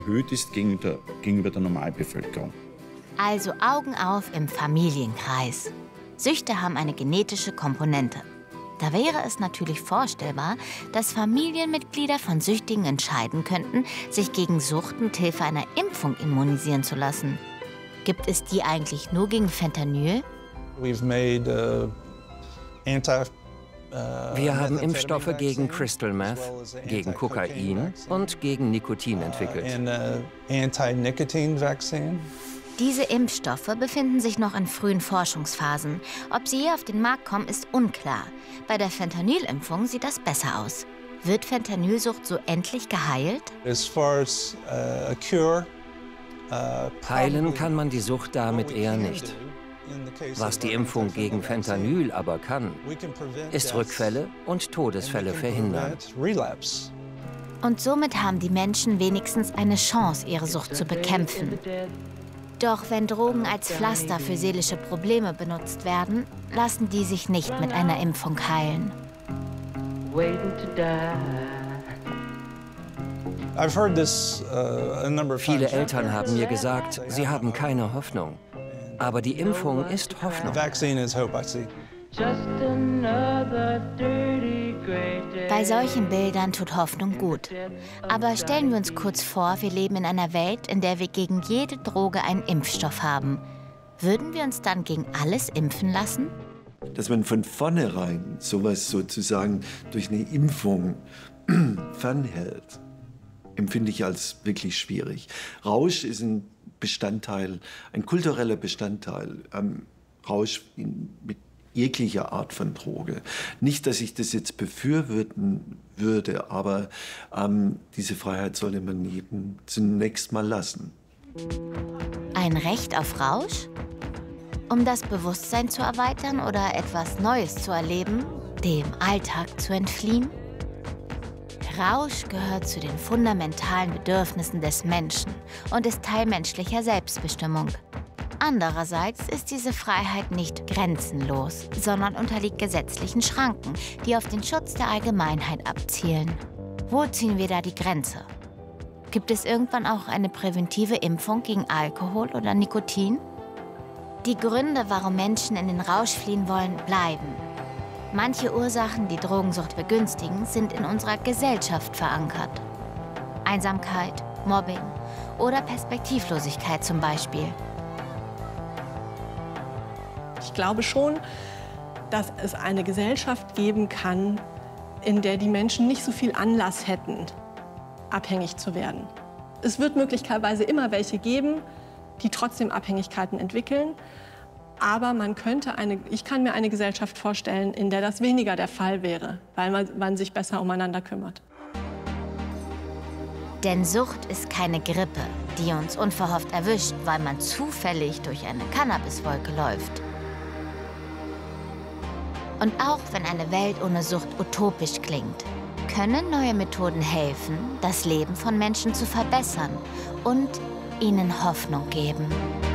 erhöht ist gegenüber der Normalbevölkerung. Also Augen auf im Familienkreis. Süchte haben eine genetische Komponente. Da wäre es natürlich vorstellbar, dass Familienmitglieder von Süchtigen entscheiden könnten, sich gegen Sucht mit Hilfe einer Impfung immunisieren zu lassen. Gibt es die eigentlich nur gegen Fentanyl? Wir haben Impfstoffe gegen Crystal Meth, gegen Kokain und gegen Nikotin entwickelt. Diese Impfstoffe befinden sich noch in frühen Forschungsphasen. Ob sie je auf den Markt kommen, ist unklar. Bei der Fentanyl-Impfung sieht das besser aus. Wird Fentanylsucht so endlich geheilt? Heilen kann man die Sucht damit eher nicht. Was die Impfung gegen Fentanyl aber kann, ist Rückfälle und Todesfälle verhindern. Und somit haben die Menschen wenigstens eine Chance, ihre Sucht zu bekämpfen. Doch wenn Drogen als Pflaster für seelische Probleme benutzt werden, lassen die sich nicht mit einer Impfung heilen. Viele Eltern haben mir gesagt, sie haben keine Hoffnung. Aber die Impfung ist Hoffnung. Bei solchen Bildern tut Hoffnung gut. Aber stellen wir uns kurz vor, wir leben in einer Welt, in der wir gegen jede Droge einen Impfstoff haben. Würden wir uns dann gegen alles impfen lassen? Dass man von vornherein sowas sozusagen durch eine Impfung fernhält, empfinde ich als wirklich schwierig. Rausch ist ein Bestandteil, ein kultureller Bestandteil. Rausch mit jeglicher Art von Droge. Nicht, dass ich das jetzt befürworten würde, aber diese Freiheit sollte man jedem zunächst mal lassen. Ein Recht auf Rausch? Um das Bewusstsein zu erweitern oder etwas Neues zu erleben, dem Alltag zu entfliehen? Rausch gehört zu den fundamentalen Bedürfnissen des Menschen und ist Teil menschlicher Selbstbestimmung. Andererseits ist diese Freiheit nicht grenzenlos, sondern unterliegt gesetzlichen Schranken, die auf den Schutz der Allgemeinheit abzielen. Wo ziehen wir da die Grenze? Gibt es irgendwann auch eine präventive Impfung gegen Alkohol oder Nikotin? Die Gründe, warum Menschen in den Rausch fliehen wollen, bleiben. Manche Ursachen, die Drogensucht begünstigen, sind in unserer Gesellschaft verankert. Einsamkeit, Mobbing oder Perspektivlosigkeit zum Beispiel. Ich glaube schon, dass es eine Gesellschaft geben kann, in der die Menschen nicht so viel Anlass hätten, abhängig zu werden. Es wird möglicherweise immer welche geben, die trotzdem Abhängigkeiten entwickeln. Aber ich kann mir eine Gesellschaft vorstellen, in der das weniger der Fall wäre, weil man sich besser umeinander kümmert. Denn Sucht ist keine Grippe, die uns unverhofft erwischt, weil man zufällig durch eine Cannabiswolke läuft. Und auch wenn eine Welt ohne Sucht utopisch klingt, können neue Methoden helfen, das Leben von Menschen zu verbessern und ihnen Hoffnung geben.